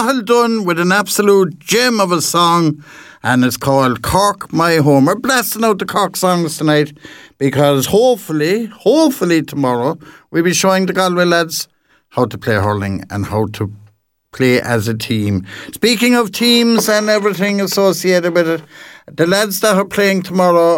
Cathal Dunn with an absolute gem of a song, and it's called Cork My Home. We're blasting out the Cork songs tonight because hopefully tomorrow we'll be showing the Galway lads how to play hurling and how to play as a team. Speaking of teams and everything associated with it, the lads that are playing tomorrow,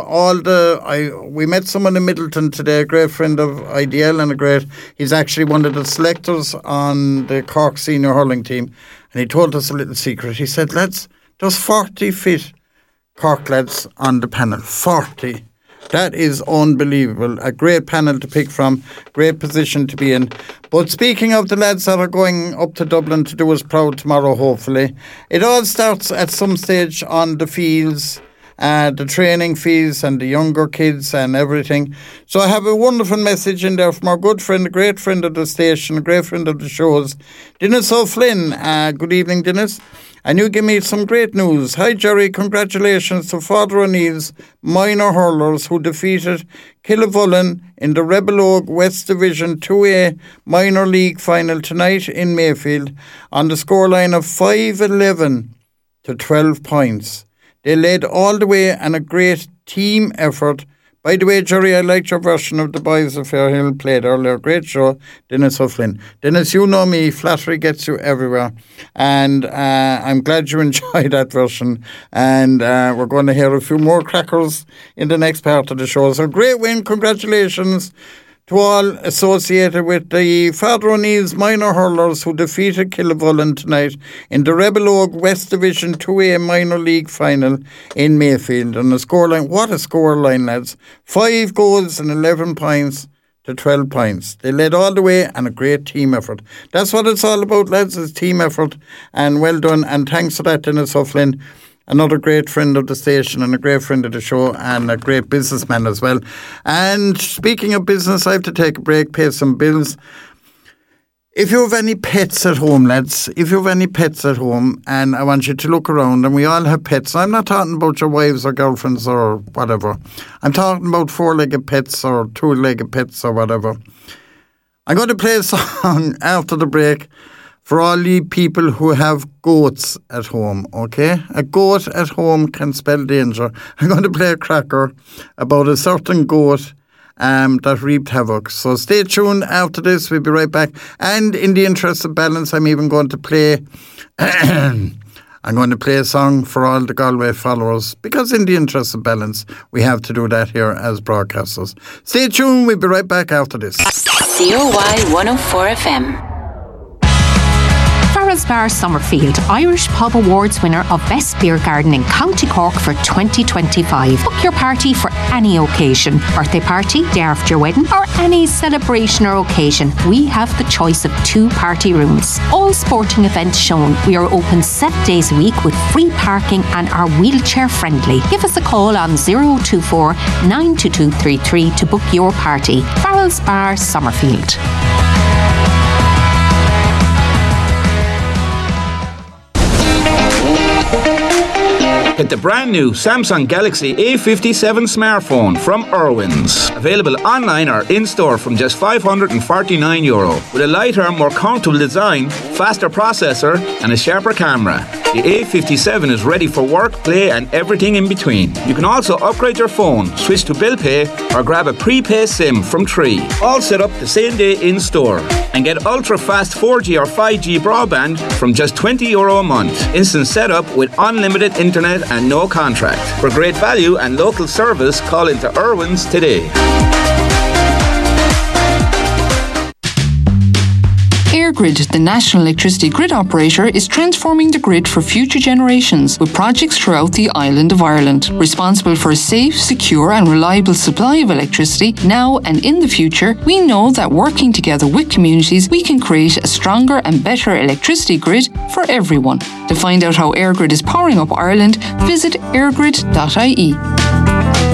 we met someone in Middleton today, a great friend of IDL and he's actually one of the selectors on the Cork senior hurling team, and he told us a little secret. He said, lads, there's 40 fit Cork lads on the panel. 40. That is unbelievable. A great panel to pick from, great position to be in. But speaking of the lads that are going up to Dublin to do us proud tomorrow, hopefully, it all starts at some stage on the fields, the training fields and the younger kids and everything. So I have a wonderful message in there from our good friend, a great friend of the station, a great friend of the shows, Dennis O'Flynn. Good evening, Dennis. And you give me some great news. Hi, Jerry. Congratulations to Father O'Neill's minor hurlers who defeated Killavullen in the Rebel Oak West Division 2A minor league final tonight in Mayfield on the scoreline of 5-11 to 12 points. They led all the way and a great team effort. By the way, Jerry, I liked your version of The Boys of Fairhill played earlier. Great show, Dennis O'Flynn. Dennis, you know me, flattery gets you everywhere. And I'm glad you enjoyed that version. And we're going to hear a few more crackers in the next part of the show. So great win, congratulations to all associated with the Father O'Neill's minor hurlers who defeated Killavullen tonight in the Rebel Oak West Division 2A minor league final in Mayfield. And the scoreline, what a scoreline, lads. 5 goals and 11 points to 12 points. They led all the way and a great team effort. That's what it's all about, lads, is team effort. And well done. And thanks for that, Dennis O'Flynn. Another great friend of the station and a great friend of the show and a great businessman as well. And speaking of business, I have to take a break, pay some bills. If you have any pets at home, lads, and I want you to look around, and we all have pets. I'm not talking about your wives or girlfriends or whatever. I'm talking about 4-legged pets or 2-legged pets or whatever. I'm going to play a song after the break for all the people who have goats at home, okay? A goat at home can spell danger. I'm going to play a cracker about a certain goat that reaped havoc. So stay tuned after this. We'll be right back. And in the interest of balance, I'm even going to play a song for all the Galway followers, because in the interest of balance, we have to do that here as broadcasters. Stay tuned. We'll be right back after this. COY 104 FM. Farrell's Bar Summerfield, Irish Pub Awards winner of Best Beer Garden in County Cork for 2025. Book your party for any occasion. Birthday party, day after your wedding, or any celebration or occasion. We have the choice of 2 party rooms. All sporting events shown. We are open 7 days a week with free parking and are wheelchair friendly. Give us a call on 024 92233 to book your party. Farrell's Bar Summerfield. Get the brand new Samsung Galaxy A57 smartphone from Irwin's. Available online or in-store from just €549. With a lighter, more comfortable design, faster processor and a sharper camera. The A57 is ready for work, play and everything in between. You can also upgrade your phone, switch to bill pay or grab a prepaid SIM from Tree. All set up the same day in-store. And get ultra-fast 4G or 5G broadband from just €20 a month. Instant setup with unlimited internet and no contract. For great value and local service, call into Irwin's today. EirGrid, the national electricity grid operator, is transforming the grid for future generations with projects throughout the island of Ireland. Responsible for a safe, secure and reliable supply of electricity now and in the future, we know that working together with communities, we can create a stronger and better electricity grid for everyone. To find out how EirGrid is powering up Ireland, visit eirgrid.ie.